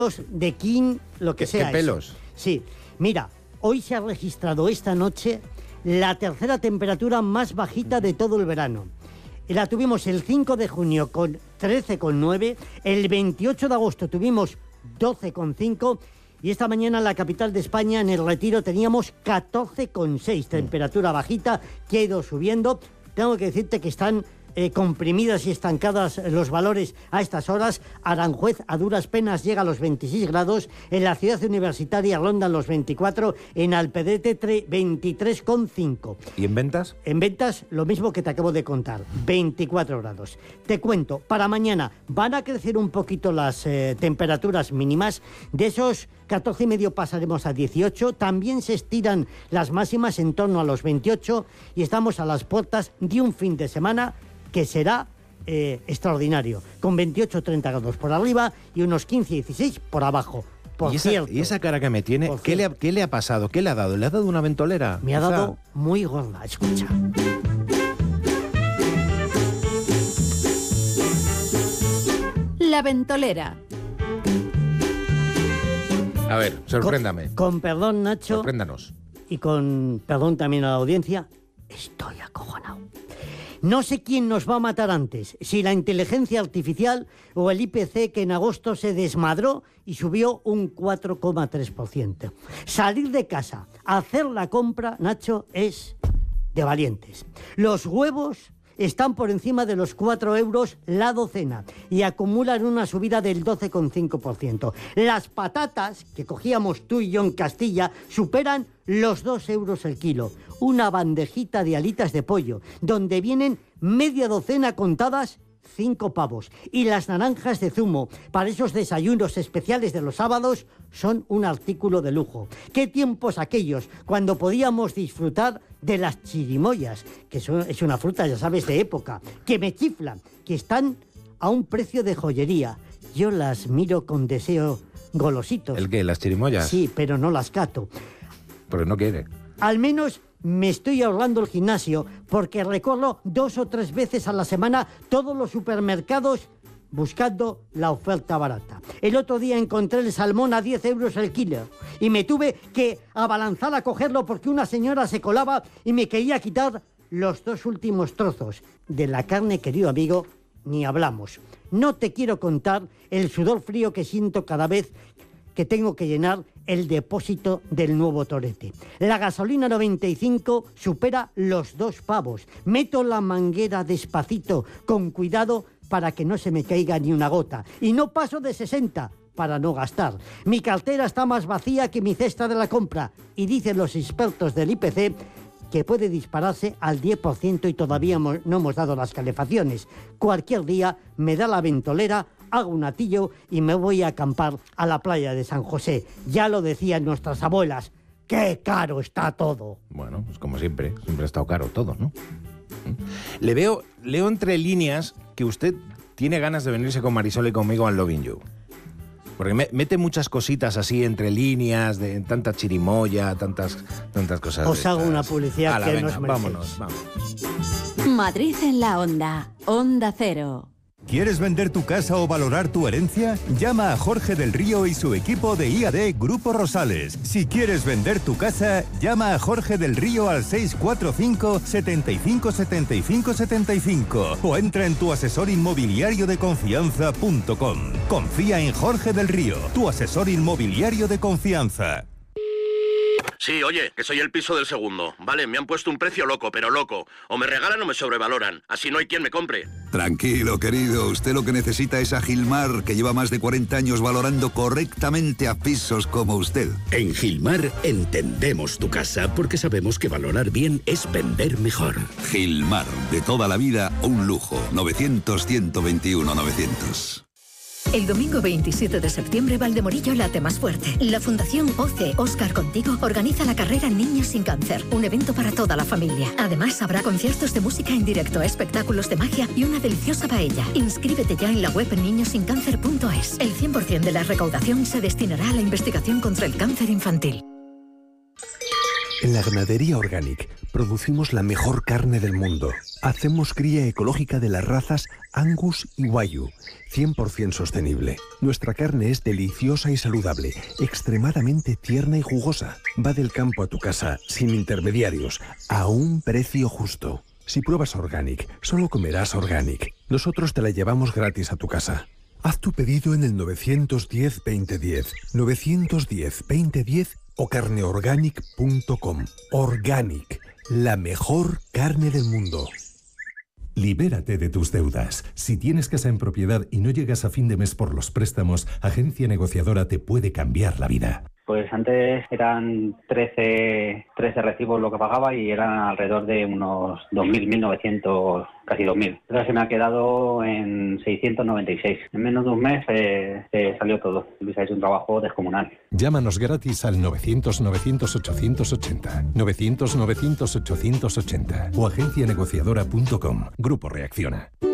de king, lo que sea. ¿Qué pelos? Eso. Sí, mira, hoy se ha registrado esta noche la tercera temperatura más bajita de todo el verano. La tuvimos el 5 de junio con 13,9, el 28 de agosto tuvimos 12,5 y esta mañana en la capital de España, en el Retiro, teníamos 14,6, temperatura bajita que ha ido subiendo. Tengo que decirte que están comprimidas y estancadas los valores a estas horas. Aranjuez a duras penas llega a los 26 grados, en la ciudad universitaria rondan los 24, en Alpedrete 23,5. ¿Y en ventas? En ventas lo mismo que te acabo de contar, 24 grados. Te cuento, para mañana van a crecer un poquito las temperaturas mínimas, de esos 14,5 pasaremos a 18, también se estiran las máximas en torno a los 28 y estamos a las puertas de un fin de semana que será extraordinario, con 28-30 grados por arriba y unos 15-16 por abajo. Por cierto, ¿Y esa cara que me tiene? ¿Qué le ha pasado? ¿Qué le ha dado? ¿Le ha dado una ventolera? Me ha dado muy gorda, escucha. La ventolera. A ver, sorpréndame. Con perdón, Nacho. Sorpréndanos. Y con perdón también a la audiencia, estoy acojonado. No sé quién nos va a matar antes, si la inteligencia artificial o el IPC, que en agosto se desmadró y subió un 4,3%. Salir de casa, hacer la compra, Nacho, es de valientes. Los huevos están por encima de los 4 euros la docena y acumulan una subida del 12,5%. Las patatas, que cogíamos tú y yo en Castilla, superan los 2 euros el kilo. Una bandejita de alitas de pollo, donde vienen media docena contadas, 5 pavos. Y las naranjas de zumo, para esos desayunos especiales de los sábados, son un artículo de lujo. ¿Qué tiempos aquellos cuando podíamos disfrutar de las chirimoyas, que es una fruta, ya sabes, de época, que me chiflan, que están a un precio de joyería? Yo las miro con deseo golositos. ¿El qué? ¿Las chirimoyas? Sí, pero no las cato. Porque no quiere. Al menos me estoy ahorrando el gimnasio porque recorro 2 o 3 veces a la semana todos los supermercados buscando la oferta barata. El otro día encontré el salmón a 10 euros el kilo y me tuve que abalanzar a cogerlo porque una señora se colaba y me quería quitar los 2 últimos trozos. De la carne, querido amigo, ni hablamos. No te quiero contar el sudor frío que siento cada vez que tengo que llenar el depósito del nuevo torete. La gasolina 95 supera los 2 pavos. Meto la manguera despacito, con cuidado para que no se me caiga ni una gota. Y no paso de 60 para no gastar. Mi cartera está más vacía que mi cesta de la compra. Y dicen los expertos del IPC que puede dispararse al 10% y todavía no hemos dado las calefacciones. Cualquier día me da la ventolera, hago un atillo y me voy a acampar a la playa de San José. Ya lo decían nuestras abuelas, ¡qué caro está todo! Bueno, pues como siempre ha estado caro todo, ¿no? Leo entre líneas que usted tiene ganas de venirse con Marisol y conmigo al Loving You. Porque mete muchas cositas así entre líneas, de tanta chirimoya, tantas cosas. Os hago una publicidad. Ala, que venga, nos merecéis. vámonos. Madrid en la onda. Onda Cero. ¿Quieres vender tu casa o valorar tu herencia? Llama a Jorge del Río y su equipo de IAD Grupo Rosales. Si quieres vender tu casa, llama a Jorge del Río al 645 75 75 75 o entra en tuasesorinmobiliariodeconfianza.com. Confía en Jorge del Río, tu asesor inmobiliario de confianza. Sí, oye, que soy el piso del segundo. Vale, me han puesto un precio loco, pero loco. O me regalan o me sobrevaloran. Así no hay quien me compre. Tranquilo, querido. Usted lo que necesita es a Gilmar, que lleva más de 40 años valorando correctamente a pisos como usted. En Gilmar entendemos tu casa porque sabemos que valorar bien es vender mejor. Gilmar, de toda la vida, un lujo. 900-121-900. El domingo 27 de septiembre, Valdemorillo late más fuerte. La Fundación OCE Óscar Contigo organiza la carrera Niños sin Cáncer, un evento para toda la familia. Además, habrá conciertos de música en directo, espectáculos de magia y una deliciosa paella. Inscríbete ya en la web niñosincancer.es. El 100% de la recaudación se destinará a la investigación contra el cáncer infantil. En la ganadería Organic producimos la mejor carne del mundo. Hacemos cría ecológica de las razas Angus y Wagyu, 100% sostenible. Nuestra carne es deliciosa y saludable, extremadamente tierna y jugosa. Va del campo a tu casa, sin intermediarios, a un precio justo. Si pruebas Organic, solo comerás Organic. Nosotros te la llevamos gratis a tu casa. Haz tu pedido en el 910-2010, 910-2010 o carneorganic.com. Organic, la mejor carne del mundo. Libérate de tus deudas. Si tienes casa en propiedad y no llegas a fin de mes por los préstamos, Agencia Negociadora te puede cambiar la vida. Pues antes eran 13 recibos lo que pagaba y eran alrededor de unos 2.000, 1.900, casi 2.000. Ahora se me ha quedado en 696. En menos de un mes salió todo. Luis ha hecho un trabajo descomunal. Llámanos gratis al 900-900-880, 900-900-880 o agencianegociadora.com. Grupo Reacciona.